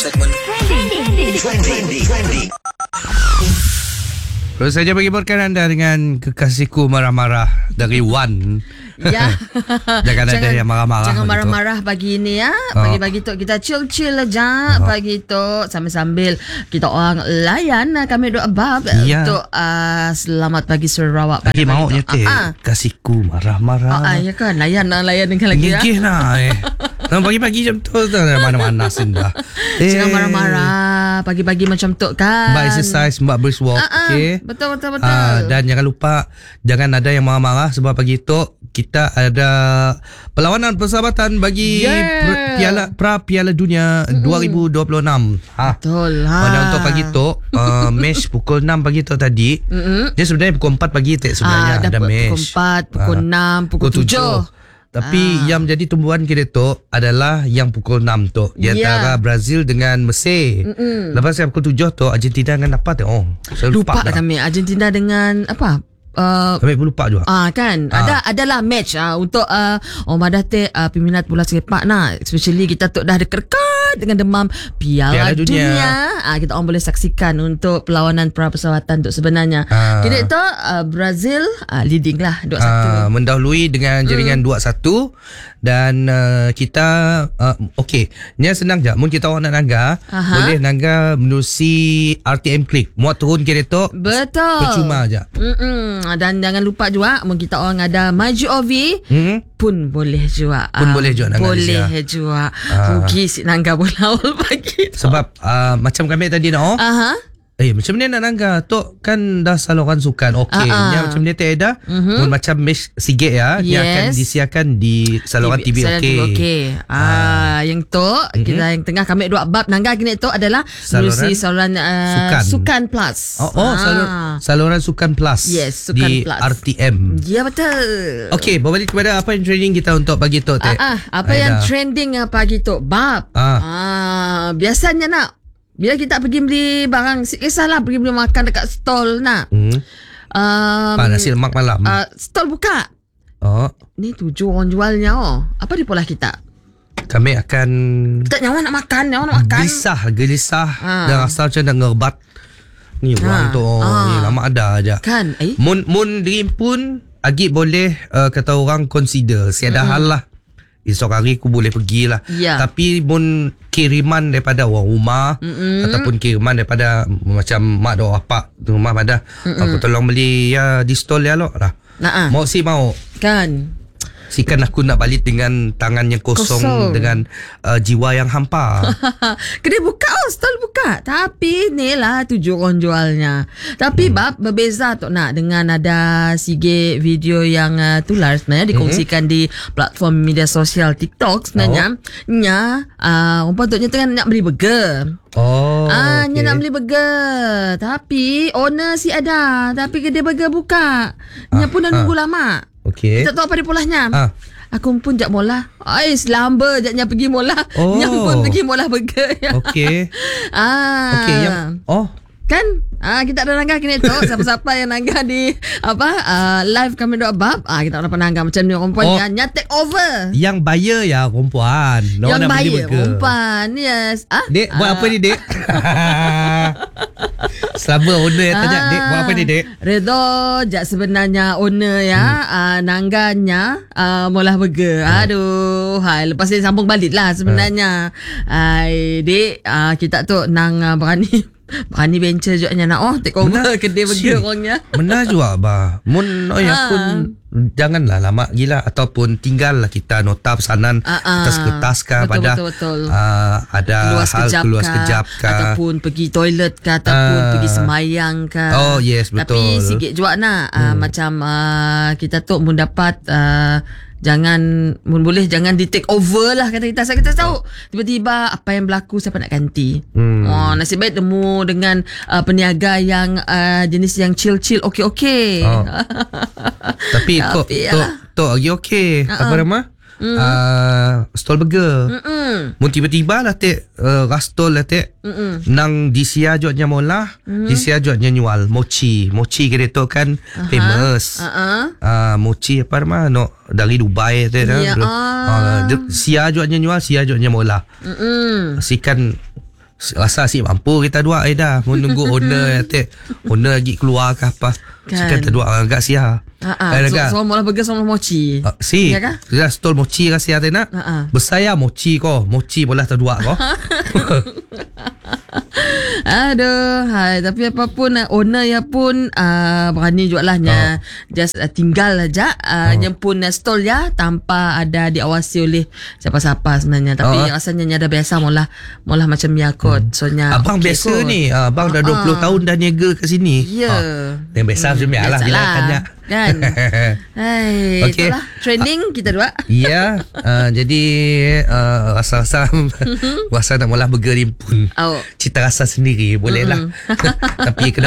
segmen Trending. Terus saja menghiburkan anda dengan Kekasihku Marah-Marah dari Wan. Ya. Jangan ada yang marah-marah. Jangan marah-marah pagi ni ya. Pagi-pagi tu kita chill-chill aja. Pagi tu sambil-sambil kita orang layan kami doa bab untuk selamat pagi Sarawak. Lagi mau je Kekasihku Marah-Marah. Ya kan, layan dengan lagi ya. Ngigih lah pagi-pagi macam tu mana-mana sendah. Jangan marah-marah pagi-pagi macam tu kan. Mbak exercise, Mbak brisk walk. Okay. Betul. Dan jangan lupa, jangan ada yang marah-marah sebab pagi tu kita ada perlawanan persahabatan bagi Piala Dunia 2026. Betul. Dan untuk pagi tu match pukul 6 pagi tu tadi. Dia sebenarnya pukul 4 pagi sebenarnya ada match. Pukul 4, pukul 7. Tapi yang menjadi tumbuhan kita tu adalah yang pukul 6 tu. Di antara Brazil dengan Mesir. Lepas yang pukul 7 tu Argentina dengan apa tu? Saya lupa kami. Argentina dengan apa? Kami pun lupa juga. Kan adalah match untuk Madate peminat bola sepak nak, especially kita tu dah dekat dengan demam Piala Dunia. Kita orang boleh saksikan untuk perlawanan persahabatan tu sebenarnya. Kira tu Brazil leading lah 2-1. Mendahului dengan jaringan 2-1 dan kita okey. Ni senang je. Mun kita orang nak nangga, boleh nangga menerusi RTM Click. Muat turun kira tu. Betul. Percuma aja. Dan jangan lupa juga kita orang ada MyGOV pun boleh juga. Boleh juga Rugi si nangga bola awal pagi tu. Sebab macam kami tadi nak macam ni nak nangga tu kan dah saluran sukan. Okey, macam ni tak ada. Macam match sikit ya, dia akan disiarkan di saluran TV okey. Yang tu kita yang tengah kami dua bab nangga kini tu adalah saluran sukan plus. Saluran sukan plus. Yes, sukan di plus. RTM. Ya betul. Okey, berbalik kepada apa yang trending kita untuk pagi tu apa yang trending pagi tu bab. Biasanya nak bila kita pergi beli barang, kisahlah pergi beli makan dekat stall nak. Nasi lemak malam. Stall buka. Ni 7 orang jualnya. Apa di pola kita? Kami akan kita nyawa nak makan. Gelisah dan rasa macam nak ngerbat. Ni orang tu ni lama ada aja. Kan? Mun diri pun agi boleh kata orang consider siada hal lah. Esok hari aku boleh pergilah. Tapi mun kiriman daripada orang rumah ataupun kiriman daripada macam mak doa apa rumah pada aku tolong beli di stall ya lo lah. Mau kan. Sikan aku nak balik dengan tangan yang kosong. Dengan jiwa yang hampa. Kedai buka, stall buka. Tapi ni lah 7 orang jualnya. Tapi bab berbeza tu nak dengan ada sige video yang tular sebenarnya dikongsikan di platform media sosial TikTok sebenarnya. Orang patutnya tengah nak beli burger. Nya nak beli burger. Tapi owner si ada. Tapi kedai burger buka. Nya pun dah nunggu lama. Okay. Tak tahu apa dia polahnya. Aku pun jak mola. Selamba jaknya pergi mola. Yang pun pergi mola burger. Okey. Okey yang kan kita ada nangga kini tu. Siapa-siapa yang nangga di live kami doa bab. Kita dapat nangga macam ni perempuan yang take over. Yang buyer ya perempuan. Yang buyer perempuan. Yes. Dek buat apa ni dek? Selama owner yang tanya dek buat apa ni dek? Redho jak sebenarnya owner ya. Nangganya molah burger. Aduh. Lepas ni sambung balik lah sebenarnya. Dek kita tu nang berani venture juga nak take over kedai burger orangnya. Benar juga bah. Mun pun janganlah lama gila ataupun tinggallah kita nota pesanan atas kertas ke pada betul. ada keluar sekejap ke ataupun pergi toilet ke ataupun pergi semayang ke. Yes betul. Tapi sikit juga nak macam kita tu mendapat jangan boleh jangan di take over lah kata kita. Kita tahu tiba-tiba apa yang berlaku siapa nak ganti. Nasib baik temu dengan peniaga yang jenis yang chill okey. Tapi tok lagi okey. Apa nama? Stall burger. Mun tiba-tiba lah rastol lah nang disia jodnya mola, disia jodnya nyual mochi kira tu kan famous. Mochi apa nama no dari Dubai tu sia jodnya nyual, sia jodnya mola. Sikan Rasa asyik mampu kita dua dah. Menunggu owner owner lagi keluar ke apa. Kan kita dua agak sia. So mula burger sama mochi. Si. Ya kah? Kita stol mochi ke sia nak. Besaya mochi ko. Mochi bola terdua ko. Aduh, tapi apapun owner ya pun berani jualahnya. Just tinggal aja nyempun stall ya tanpa ada diawasi oleh siapa-siapa sebenarnya. Tapi rasanya ada biasa mula macam ya kot. Soalnya abang biasa kot. Ni abang dah 20 tahun dah niaga kat sini. Ya. Yang biasa macam ni lah bila tanya. Kan. Hai, itulah training kita dua. Ya, jadi rasa-rasa nak mula burger ni pun cita rasa sendiri boleh lah. Tapi kena